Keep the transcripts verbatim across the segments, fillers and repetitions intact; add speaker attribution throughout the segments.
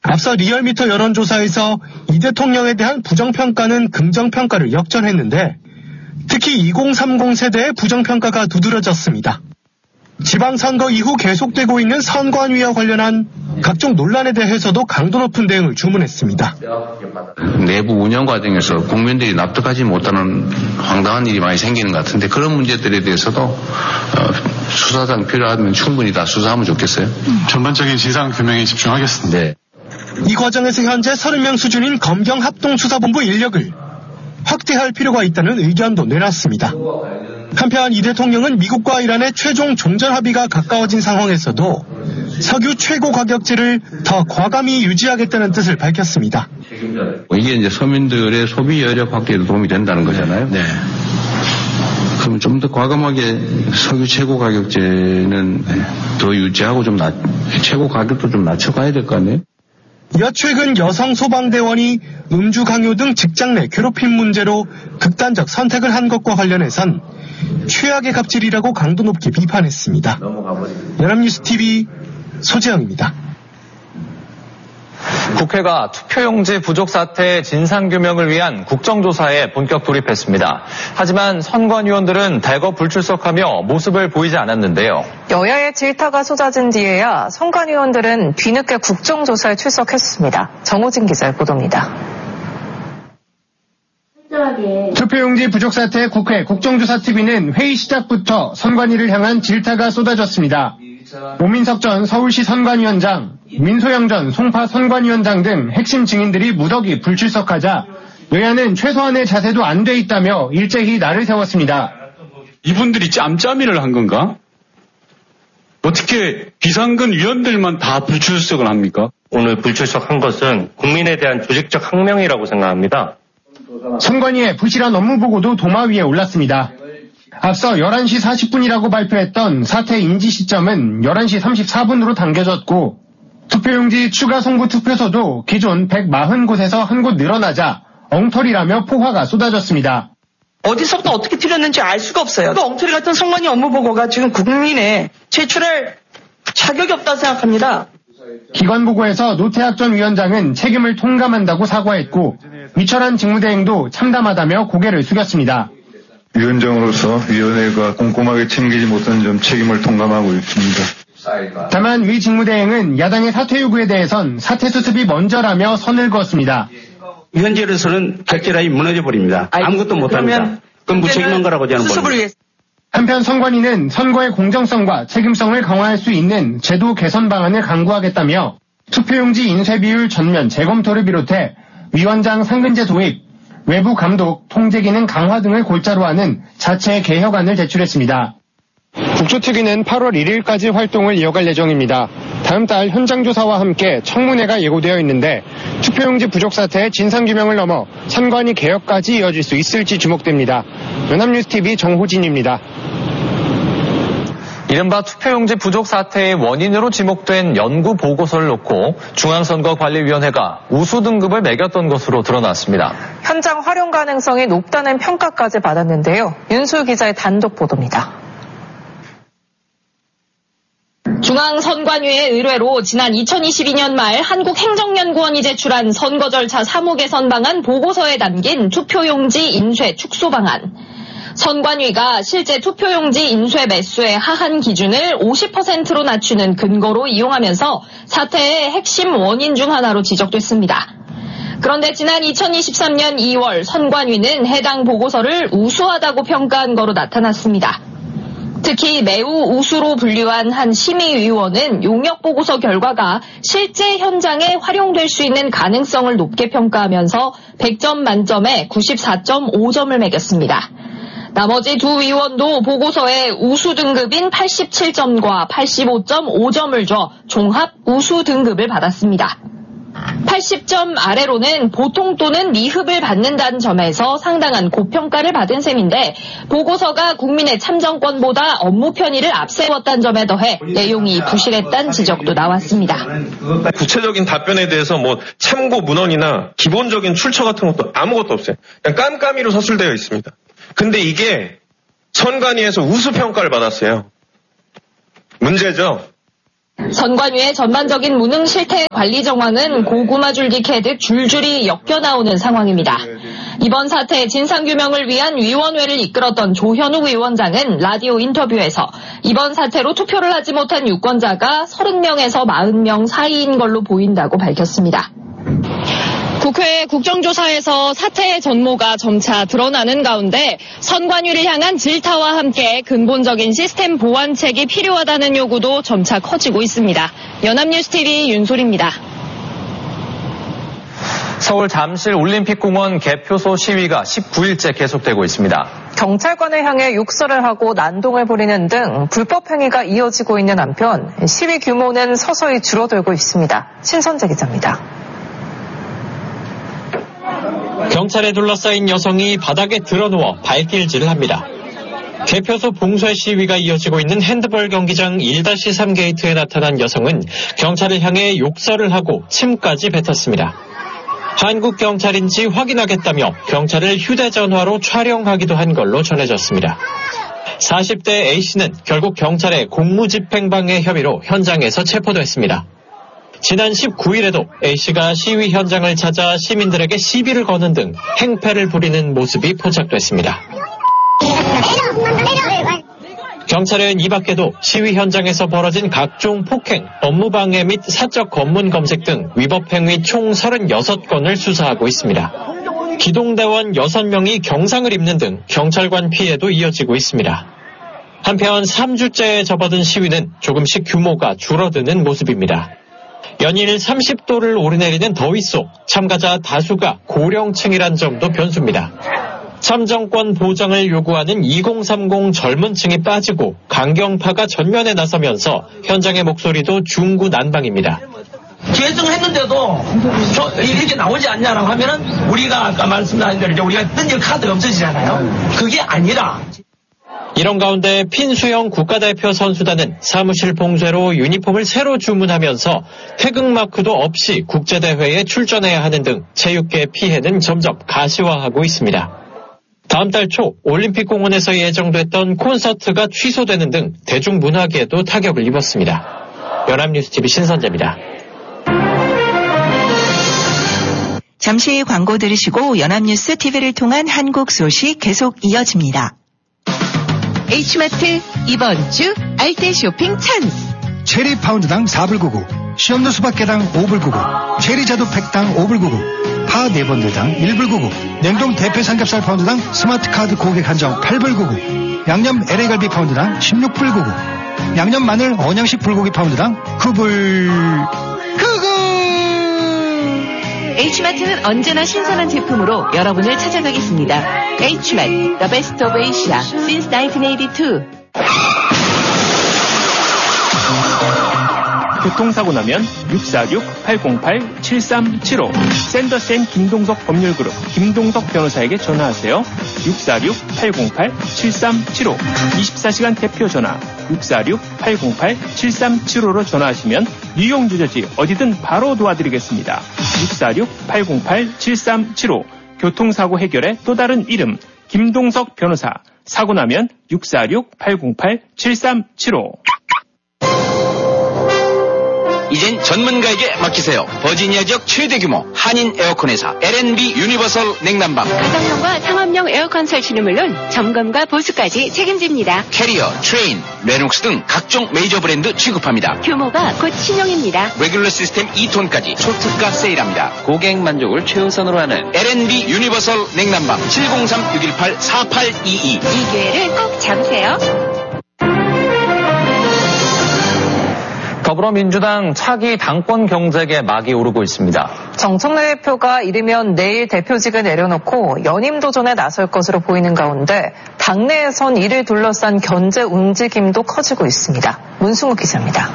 Speaker 1: 앞서 리얼미터 여론조사에서 이 대통령에 대한 부정평가는 긍정평가를 역전했는데 특히 이공삼공 세대의 부정평가가 두드러졌습니다. 지방선거 이후 계속되고 있는 선관위와 관련한 각종 논란에 대해서도 강도 높은 대응을 주문했습니다.
Speaker 2: 내부 운영 과정에서 국민들이 납득하지 못하는 황당한 일이 많이 생기는 것 같은데 그런 문제들에 대해서도 수사상 필요하면 충분히 다 수사하면 좋겠어요.
Speaker 3: 전반적인 진상 규명에 집중하겠습니다.
Speaker 2: 네.
Speaker 1: 이 과정에서 현재 서른 명 수준인 검경합동수사본부 인력을 확대할 필요가 있다는 의견도 내놨습니다. 한편 이 대통령은 미국과 이란의 최종 종전 합의가 가까워진 상황에서도 석유 최고 가격제를 더 과감히 유지하겠다는 뜻을 밝혔습니다.
Speaker 2: 이게 이제 서민들의 소비 여력 확대에도 도움이 된다는 거잖아요. 네. 그럼 좀 더 과감하게 석유 최고 가격제는 더 유지하고 좀 낮, 최고 가격도 좀 낮춰가야 될 거 아니에요?
Speaker 1: 이어 최근 여성 소방대원이 음주 강요 등 직장 내 괴롭힘 문제로 극단적 선택을 한 것과 관련해선 최악의 갑질이라고 강도 높게 비판했습니다. 연합뉴스 티비 소재영입니다.
Speaker 4: 국회가 투표용지 부족 사태 진상규명을 위한 국정조사에 본격 돌입했습니다. 하지만 선관위원들은 대거 불출석하며 모습을 보이지 않았는데요.
Speaker 5: 여야의 질타가 쏟아진 뒤에야 선관위원들은 뒤늦게 국정조사에 출석했습니다. 정호진 기자의 보도입니다.
Speaker 6: 투표용지 부족 사태 국회 국정조사티비는 회의 시작부터 선관위를 향한 질타가 쏟아졌습니다. 오민석 전 서울시 선관위원장, 민소영 전 송파 선관위원장 등 핵심 증인들이 무더기 불출석하자 여야는 최소한의 자세도 안 돼 있다며 일제히 날을 세웠습니다.
Speaker 3: 이분들이 짬짬이를 한 건가? 어떻게 비상근 위원들만 다 불출석을 합니까?
Speaker 7: 오늘 불출석한 것은 국민에 대한 조직적 항명이라고 생각합니다.
Speaker 6: 선관위의 부실한 업무 보고도 도마 위에 올랐습니다. 앞서 열한 시 사십 분이라고 발표했던 사태 인지 시점은 열한 시 삼십사 분으로 당겨졌고 투표용지 추가 송부 투표소도 기존 백사십 곳에서 한 곳 늘어나자 엉터리라며 포화가 쏟아졌습니다.
Speaker 8: 어디서부터 어떻게 틀렸는지 알 수가 없어요. 그 엉터리 같은 선관위 업무 보고가 지금 국민에 제출할 자격이 없다고 생각합니다.
Speaker 6: 기관 보고에서 노태학 전 위원장은 책임을 통감한다고 사과했고 위철한 직무대행도 참담하다며 고개를 숙였습니다.
Speaker 9: 위원장으로서 위원회가 꼼꼼하게 챙기지 못한 점 책임을 통감하고 있습니다.
Speaker 6: 다만 위 직무대행은 야당의 사퇴 요구에 대해선 사퇴 수습이 먼저라며 선을 그었습니다.
Speaker 10: 현재로서는 결재라이 무너져버립니다. 아무것도 못합니다. 그건 무책임한 거라고 저는 봅니다.
Speaker 6: 한편 선관위는 선거의 공정성과 책임성을 강화할 수 있는 제도 개선 방안을 강구하겠다며 투표용지 인쇄 비율 전면 재검토를 비롯해 위원장 상근제 도입, 외부 감독, 통제 기능 강화 등을 골자로 하는 자체 개혁안을 제출했습니다. 국조특위는 팔월 일일까지 활동을 이어갈 예정입니다. 다음 달 현장 조사와 함께 청문회가 예고되어 있는데 투표용지 부족 사태의 진상규명을 넘어 선관위 개혁까지 이어질 수 있을지 주목됩니다. 연합뉴스티비 정호진입니다.
Speaker 4: 이른바 투표용지 부족 사태의 원인으로 지목된 연구 보고서를 놓고 중앙선거관리위원회가 우수 등급을 매겼던 것으로 드러났습니다.
Speaker 5: 현장 활용 가능성이 높다는 평가까지 받았는데요. 윤수 기자의 단독 보도입니다.
Speaker 11: 중앙선관위의 의뢰로 지난 이천이십이 년 말 한국행정연구원이 제출한 선거 절차 사무 개선 방안 보고서에 담긴 투표용지 인쇄 축소 방안. 선관위가 실제 투표용지 인쇄 매수의 하한 기준을 오십 퍼센트로 낮추는 근거로 이용하면서 사태의 핵심 원인 중 하나로 지적됐습니다. 그런데 지난 이천이십삼 년 이월 선관위는 해당 보고서를 우수하다고 평가한 거로 나타났습니다. 특히 매우 우수로 분류한 한 심의위원은 용역보고서 결과가 실제 현장에 활용될 수 있는 가능성을 높게 평가하면서 백 점 만점에 구십사 점 오 점을 매겼습니다. 나머지 두 위원도 보고서에 우수 등급인 팔십칠 점과 팔십오 점 오 점을 줘 종합 우수 등급을 받았습니다. 팔십 점 아래로는 보통 또는 미흡을 받는다는 점에서 상당한 고평가를 받은 셈인데 보고서가 국민의 참정권보다 업무 편의를 앞세웠다는 점에 더해 내용이 부실했다는 지적도 나왔습니다.
Speaker 12: 구체적인 답변에 대해서 뭐 참고 문헌이나 기본적인 출처 같은 것도 아무것도 없어요. 그냥 깜깜이로 서술되어 있습니다. 근데 이게 선관위에서 우수 평가를 받았어요. 문제죠.
Speaker 11: 선관위의 전반적인 무능 실태 관리 정황은 고구마 줄기 캐듯 줄줄이 엮여 나오는 상황입니다. 이번 사태 진상규명을 위한 위원회를 이끌었던 조현욱 위원장은 라디오 인터뷰에서 이번 사태로 투표를 하지 못한 유권자가 서른 명에서 사십 명 사이인 걸로 보인다고 밝혔습니다. 국회 국정조사에서 사태의 전모가 점차 드러나는 가운데 선관위를 향한 질타와 함께 근본적인 시스템 보완책이 필요하다는 요구도 점차 커지고 있습니다. 연합뉴스티비 윤솔입니다.
Speaker 4: 서울 잠실 올림픽공원 개표소 시위가 십구 일째 계속되고 있습니다.
Speaker 5: 경찰관을 향해 욕설을 하고 난동을 부리는 등 불법 행위가 이어지고 있는 한편 시위 규모는 서서히 줄어들고 있습니다. 신선재 기자입니다.
Speaker 13: 경찰에 둘러싸인 여성이 바닥에 드러누워 발길질을 합니다. 개표소 봉쇄 시위가 이어지고 있는 핸드볼 경기장 일 삼 게이트에 나타난 여성은 경찰을 향해 욕설을 하고 침까지 뱉었습니다. 한국 경찰인지 확인하겠다며 경찰을 휴대전화로 촬영하기도 한 걸로 전해졌습니다. 사십 대 A씨는 결국 경찰의 공무집행방해 혐의로 현장에서 체포됐습니다. 지난 십구 일에도 A씨가 시위 현장을 찾아 시민들에게 시비를 거는 등 행패를 부리는 모습이 포착됐습니다. 경찰은 이 밖에도 시위 현장에서 벌어진 각종 폭행, 업무방해 및 사적 검문 검색 등 위법 행위 총 서른여섯 건을 수사하고 있습니다. 기동대원 여섯 명이 경상을 입는 등 경찰관 피해도 이어지고 있습니다. 한편 삼 주째에 접어든 시위는 조금씩 규모가 줄어드는 모습입니다. 연일 삼십 도를 오르내리는 더위 속 참가자 다수가 고령층이란 점도 변수입니다. 참정권 보장을 요구하는 이공삼공 젊은 층이 빠지고 강경파가 전면에 나서면서 현장의 목소리도 중구난방입니다.
Speaker 14: 개정했는데도 이렇게 나오지 않냐라고 하면은 우리가 아까 말씀드린 대로 우리가 던질 카드가 없어지잖아요. 그게 아니라.
Speaker 13: 이런 가운데 핀수영 국가대표 선수단은 사무실 봉쇄로 유니폼을 새로 주문하면서 태극마크도 없이 국제대회에 출전해야 하는 등 체육계 피해는 점점 가시화하고 있습니다. 다음 달 초 올림픽공원에서 예정됐던 콘서트가 취소되는 등 대중문화계에도 타격을 입었습니다. 연합뉴스티비 신선재입니다.
Speaker 15: 잠시 광고 들으시고 연합뉴스 티비를 통한 한국 소식 계속 이어집니다. H마트 이번 주 알뜰 쇼핑 찬스.
Speaker 16: 체리 파운드당 사 불 구십구, 시험도 수박개당 오 불 구십구, 체리 자두 팩당 오 불 구십구, 파 네 번들당 일 불 구십구, 냉동 대패 삼겹살 파운드당 스마트 카드 고객 한정 팔 불 구십구, 양념 엘에이 갈비 파운드당 십육 불 구십구, 양념 마늘 언양식 불고기 파운드당 구 불 구십구.
Speaker 15: H마트는 언제나 신선한 제품으로 여러분을 찾아가겠습니다. H마트, The Best of Asia, since 나인틴 에이티투.
Speaker 17: 교통사고 나면 육사육 팔공팔 칠삼칠오 샌더센 김동석 법률그룹 김동석 변호사에게 전화하세요. 육사육 팔공팔 칠삼칠오 이십사 시간 대표 전화 육사육 팔공팔 칠삼칠오로 전화하시면 뉴욕 뉴저지 어디든 바로 도와드리겠습니다. 육사육 팔공팔 칠삼칠오 교통사고 해결의 또 다른 이름 김동석 변호사. 사고 나면 육사육 팔공팔 칠삼칠오.
Speaker 18: 이젠 전문가에게 맡기세요. 버지니아 지역 최대 규모 한인 에어컨 회사 엘앤비 유니버설 냉난방.
Speaker 19: 가정용과 상업용 에어컨 설치는 물론 점검과 보수까지 책임집니다.
Speaker 18: 캐리어, 트레인, 레녹스 등 각종 메이저 브랜드 취급합니다.
Speaker 19: 규모가 곧 신용입니다.
Speaker 18: 레귤러 시스템 이 톤까지 초특가 세일합니다. 고객 만족을 최우선으로 하는 엘앤비 유니버설 냉난방 칠공삼 육일팔 사팔이이.
Speaker 19: 이 기회를 꼭 잡으세요.
Speaker 4: 더불어민주당 차기 당권 경쟁에 막이 오르고 있습니다.
Speaker 5: 정청래 대표가 이르면 내일 대표직을 내려놓고 연임 도전에 나설 것으로 보이는 가운데 당내에선 이를 둘러싼 견제 움직임도 커지고 있습니다. 문승우 기자입니다.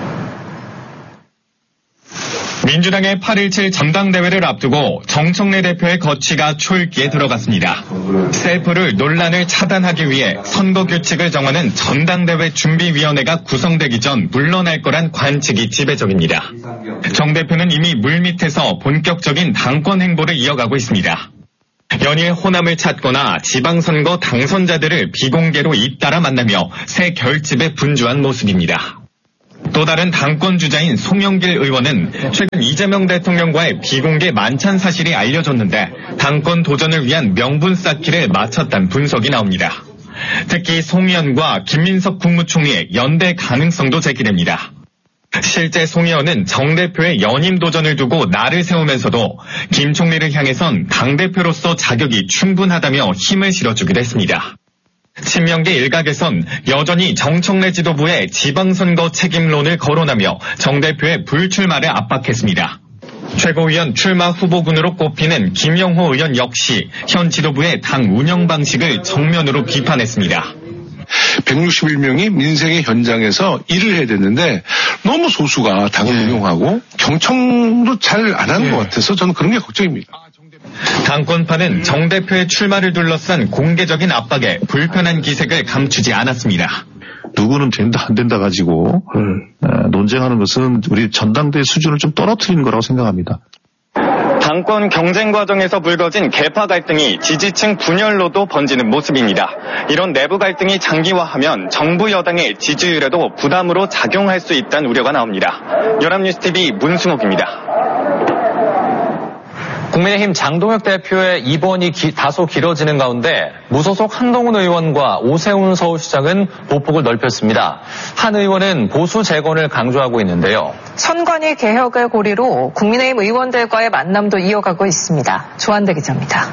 Speaker 20: 민주당의 팔 일칠 전당대회를 앞두고 정청래 대표의 거취가 초읽기에 들어갔습니다. 셀프를 논란을 차단하기 위해 선거규칙을 정하는 전당대회 준비위원회가 구성되기 전 물러날 거란 관측이 지배적입니다. 정 대표는 이미 물밑에서 본격적인 당권 행보를 이어가고 있습니다. 연일 호남을 찾거나 지방선거 당선자들을 비공개로 잇따라 만나며 새 결집에 분주한 모습입니다. 또 다른 당권 주자인 송영길 의원은 최근 이재명 대통령과의 비공개 만찬 사실이 알려졌는데 당권 도전을 위한 명분 쌓기를 마쳤다는 분석이 나옵니다. 특히 송 의원과 김민석 국무총리의 연대 가능성도 제기됩니다. 실제 송 의원은 정 대표의 연임 도전을 두고 날을 세우면서도 김 총리를 향해선 당대표로서 자격이 충분하다며 힘을 실어주기도 했습니다. 친명계 일각에선 여전히 정청래 지도부의 지방선거 책임론을 거론하며 정 대표의 불출마를 압박했습니다. 최고위원 출마 후보군으로 꼽히는 김영호 의원 역시 현 지도부의 당 운영 방식을 정면으로 비판했습니다.
Speaker 21: 백육십일 명이 민생의 현장에서 일을 해야 되는데 너무 소수가 당을 예. 운용하고 경청도 잘 안 하는 예. 것 같아서 저는 그런 게 걱정입니다.
Speaker 20: 당권파는 정 대표의 출마를 둘러싼 공개적인 압박에 불편한 기색을 감추지 않았습니다.
Speaker 22: 누구는 된다 안 된다 가지고 음. 논쟁하는 것은 우리 전당대 수준을 좀 떨어뜨리는 거라고 생각합니다.
Speaker 4: 당권 경쟁 과정에서 불거진 계파 갈등이 지지층 분열로도 번지는 모습입니다. 이런 내부 갈등이 장기화하면 정부 여당의 지지율에도 부담으로 작용할 수 있다는 우려가 나옵니다. 연합뉴스티비 문승옥입니다. 국민의힘 장동혁 대표의 입원이 기, 다소 길어지는 가운데 무소속 한동훈 의원과 오세훈 서울시장은 보폭을 넓혔습니다. 한 의원은 보수 재건을 강조하고 있는데요.
Speaker 5: 선관위 개혁을 고리로 국민의힘 의원들과의 만남도 이어가고 있습니다. 조한대 기자입니다.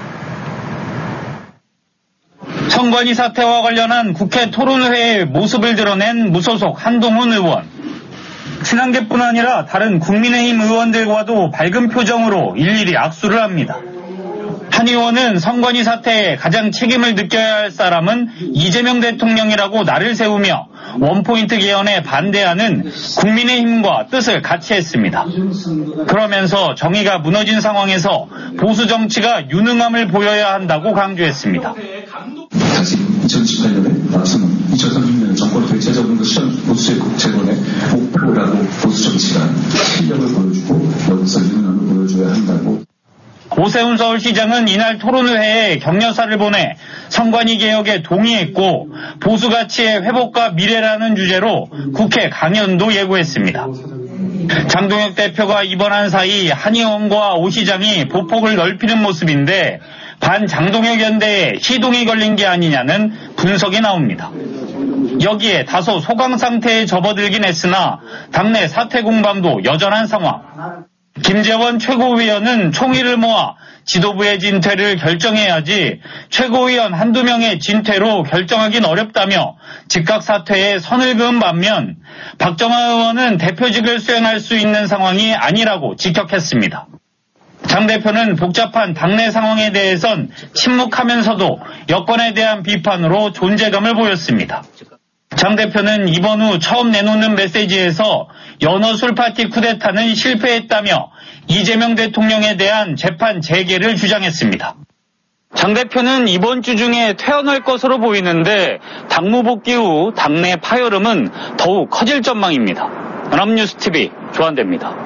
Speaker 23: 선관위 사태와 관련한 국회 토론회의 모습을 드러낸 무소속 한동훈 의원. 친한계뿐 아니라 다른 국민의힘 의원들과도 밝은 표정으로 일일이 악수를 합니다. 한 의원은 선관위 사태에 가장 책임을 느껴야 할 사람은 이재명 대통령이라고 나를 세우며 원포인트 개헌에 반대하는 국민의힘과 뜻을 같이 했습니다. 그러면서 정의가 무너진 상황에서 보수 정치가 유능함을 보여야 한다고 강조했습니다.
Speaker 24: 다시 이천십팔 년에 나서는 이천삼십 년에 정권을 되찾아오는 것이 보수 재건의 목표라고 보수 정치가 실력을 보여주고 여기서 유능함을 보여줘야 한다고.
Speaker 23: 오세훈 서울시장은 이날 토론회에 격려사를 보내 선관위 개혁에 동의했고 보수 가치의 회복과 미래라는 주제로 국회 강연도 예고했습니다. 장동혁 대표가 입원한 사이 한 의원과 오 시장이 보폭을 넓히는 모습인데 반장동혁 연대에 시동이 걸린 게 아니냐는 분석이 나옵니다. 여기에 다소 소강 상태에 접어들긴 했으나 당내 사퇴 공방도 여전한 상황. 김재원 최고위원은 총의를 모아 지도부의 진퇴를 결정해야지 최고위원 한두 명의 진퇴로 결정하긴 어렵다며 즉각 사퇴에 선을 그은 반면 박정아 의원은 대표직을 수행할 수 있는 상황이 아니라고 직격했습니다. 장 대표는 복잡한 당내 상황에 대해선 침묵하면서도 여권에 대한 비판으로 존재감을 보였습니다. 장 대표는 입원 후 처음 내놓는 메시지에서 연어 술파티 쿠데타는 실패했다며 이재명 대통령에 대한 재판 재개를 주장했습니다. 장 대표는 이번 주 중에 퇴원할 것으로 보이는데 당무 복귀 후 당내 파열음은 더욱 커질 전망입니다. 연합뉴스티비 조한대입니다.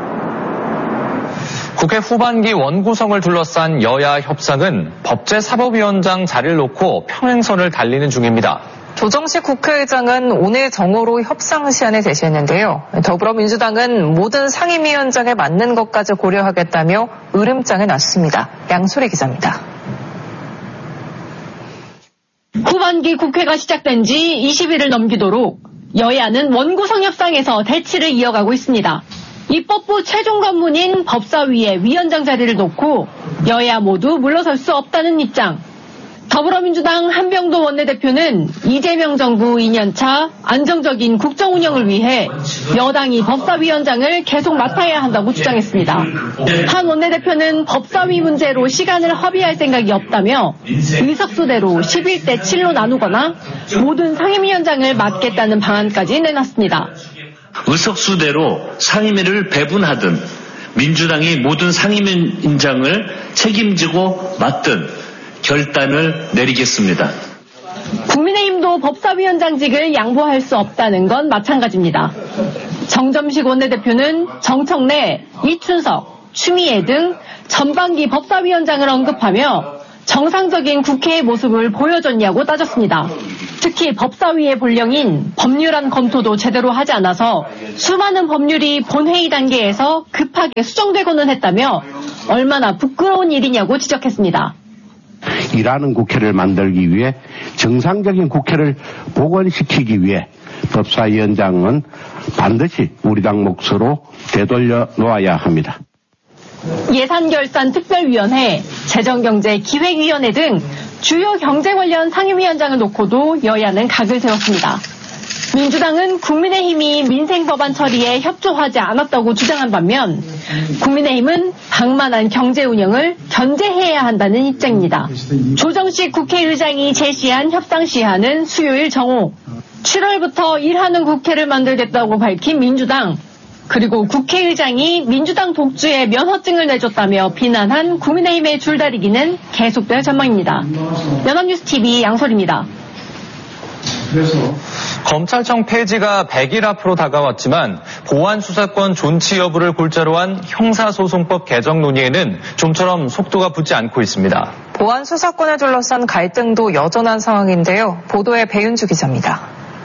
Speaker 4: 국회 후반기 원구성을 둘러싼 여야 협상은 법제사법위원장 자리를 놓고 평행선을 달리는 중입니다.
Speaker 5: 조정식 국회의장은 오늘 정오로 협상 시한을 제시했는데요. 더불어민주당은 모든 상임위원장에 맞는 것까지 고려하겠다며 으름장을 놨습니다. 양소리 기자입니다.
Speaker 11: 후반기 국회가 시작된 지 이십 일을 넘기도록 여야는 원구성 협상에서 대치를 이어가고 있습니다. 입법부 최종 관문인 법사위의 위원장 자리를 놓고 여야 모두 물러설 수 없다는 입장. 더불어민주당 한병도 원내대표는 이재명 정부 이 년차 안정적인 국정 운영을 위해 여당이 법사위원장을 계속 맡아야 한다고 주장했습니다. 한 원내대표는 법사위 문제로 시간을 허비할 생각이 없다며 의석수대로 십일 대 칠로 나누거나 모든 상임위원장을 맡겠다는 방안까지 내놨습니다.
Speaker 25: 의석수대로 상임위를 배분하든 민주당이 모든 상임위원장을 책임지고 맡든 결단을 내리겠습니다.
Speaker 11: 국민의힘도 법사위원장직을 양보할 수 없다는 건 마찬가지입니다. 정점식 원내대표는 정청래, 이춘석, 추미애 등 전반기 법사위원장을 언급하며 정상적인 국회의 모습을 보여줬냐고 따졌습니다.
Speaker 1: 특히 법사위의 본령인 법률안 검토도 제대로 하지 않아서 수많은 법률이 본회의 단계에서 급하게 수정되고는 했다며 얼마나 부끄러운 일이냐고 지적했습니다.
Speaker 2: 일하는 국회를 만들기 위해 정상적인 국회를 복원시키기 위해 법사위원장은 반드시 우리 당 몫으로 되돌려 놓아야 합니다.
Speaker 1: 예산결산특별위원회, 재정경제기획위원회 등 주요 경제 관련 상임위원장을 놓고도 여야는 각을 세웠습니다. 민주당은 국민의힘이 민생법안 처리에 협조하지 않았다고 주장한 반면 국민의힘은 방만한 경제 운영을 견제해야 한다는 입장입니다. 조정식 국회의장이 제시한 협상 시한은 수요일 정오. 칠월부터 일하는 국회를 만들겠다고 밝힌 민주당. 그리고 국회의장이 민주당 독주에 면허증을 내줬다며 비난한 국민의힘의 줄다리기는 계속될 전망입니다. 연합뉴스티비 양솔입니다.
Speaker 3: 검찰청 폐지가 백 일 앞으로 다가왔지만 보안수사권 존치 여부를 골자로 한 형사소송법 개정 논의에는 좀처럼 속도가 붙지 않고 있습니다.
Speaker 5: 보안수사권을 둘러싼 갈등도 여전한 상황인데요. 보도에 배윤주 기자입니다.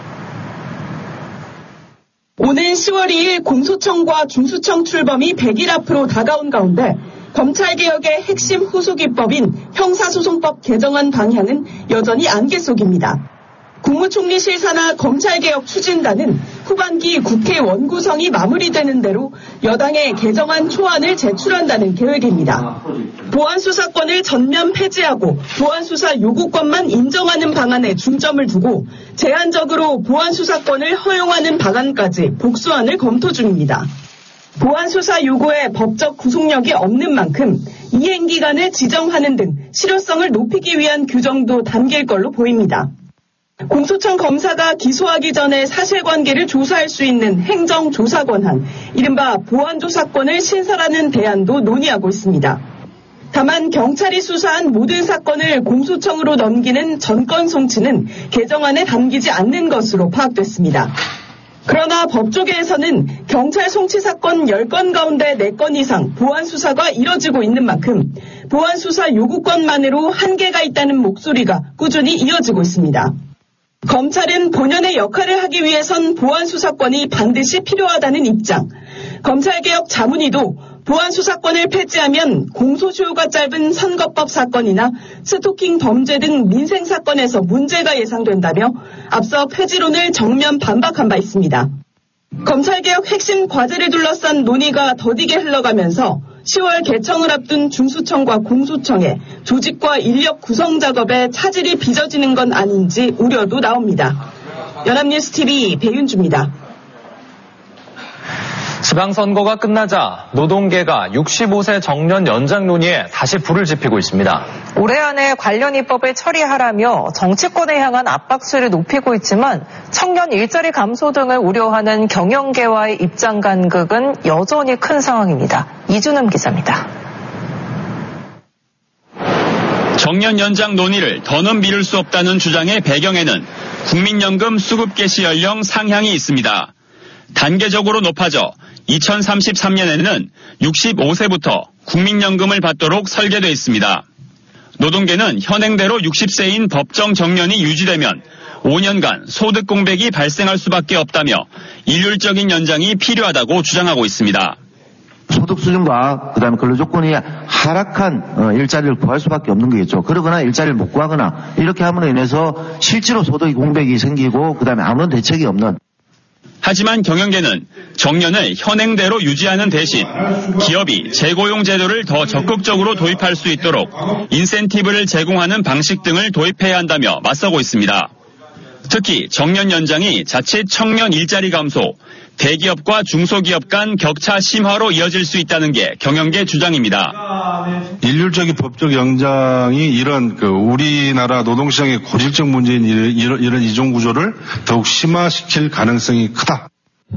Speaker 7: 오는 시월 이일 공소청과 중수청 출범이 백 일 앞으로 다가온 가운데 검찰개혁의 핵심 후속 입법인 형사소송법 개정안 방향은 여전히 안개 속입니다. 국무총리실 산하 검찰개혁 추진단은 후반기 국회 원구성이 마무리되는 대로 여당의 개정안 초안을 제출한다는 계획입니다. 보안수사권을 전면 폐지하고 보안수사 요구권만 인정하는 방안에 중점을 두고 제한적으로 보안수사권을 허용하는 방안까지 복수안을 검토 중입니다. 보안수사 요구에 법적 구속력이 없는 만큼 이행기간을 지정하는 등 실효성을 높이기 위한 규정도 담길 걸로 보입니다. 공소청 검사가 기소하기 전에 사실관계를 조사할 수 있는 행정조사 권한, 이른바 보안조사권을 신설하는 대안도 논의하고 있습니다. 다만 경찰이 수사한 모든 사건을 공소청으로 넘기는 전권 송치는 개정안에 담기지 않는 것으로 파악됐습니다. 그러나 법조계에서는 경찰 송치 사건 열 건 가운데 네 건 이상 보안수사가 이뤄지고 있는 만큼 보안수사 요구권만으로 한계가 있다는 목소리가 꾸준히 이어지고 있습니다. 검찰은 본연의 역할을 하기 위해선 보안수사권이 반드시 필요하다는 입장. 검찰개혁 자문위도 보안수사권을 폐지하면 공소시효가 짧은 선거법 사건이나 스토킹 범죄 등 민생사건에서 문제가 예상된다며 앞서 폐지론을 정면 반박한 바 있습니다. 검찰개혁 핵심 과제를 둘러싼 논의가 더디게 흘러가면서 시월 개청을 앞둔 중수청과 공소청의 조직과 인력 구성 작업에 차질이 빚어지는 건 아닌지 우려도 나옵니다. 연합뉴스티비 배윤주입니다.
Speaker 3: 지방선거가 끝나자 노동계가 육십오 세 정년 연장 논의에 다시 불을 지피고 있습니다.
Speaker 5: 올해 안에 관련 입법을 처리하라며 정치권에 향한 압박수를 높이고 있지만 청년 일자리 감소 등을 우려하는 경영계와의 입장 간극은 여전히 큰 상황입니다. 이준음 기자입니다.
Speaker 8: 정년 연장 논의를 더는 미룰 수 없다는 주장의 배경에는 국민연금 수급 개시 연령 상향이 있습니다. 단계적으로 높아져 이천삼십삼 년에는 육십오 세부터 국민연금을 받도록 설계돼 있습니다. 노동계는 현행대로 육십 세인 법정 정년이 유지되면 오 년간 소득 공백이 발생할 수밖에 없다며 일률적인 연장이 필요하다고 주장하고 있습니다.
Speaker 26: 소득 수준과 그다음에 근로 조건이 하락한 일자리를 구할 수밖에 없는 거겠죠. 그러거나 일자리를 못 구하거나 이렇게 함으로 인해서 실제로 소득 공백이 생기고 그다음에 아무런 대책이 없는.
Speaker 8: 하지만 경영계는 정년을 현행대로 유지하는 대신 기업이 재고용 제도를 더 적극적으로 도입할 수 있도록 인센티브를 제공하는 방식 등을 도입해야 한다며 맞서고 있습니다. 특히 정년 연장이 자칫 청년 일자리 감소, 대기업과 중소기업 간 격차 심화로 이어질 수 있다는 게 경영계 주장입니다.
Speaker 21: 일률적인 법적 연장이 이런 그 우리나라 노동시장의 고질적 문제인 이런, 이런 이종 구조를 더욱 심화시킬 가능성이 크다.